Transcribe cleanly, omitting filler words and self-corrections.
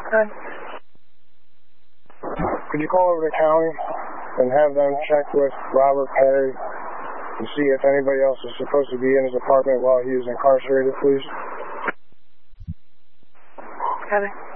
Good. Could you call over to the county and have them check with Robert Perry and see if anybody else is supposed to be in his apartment while he is incarcerated, please? Kevin.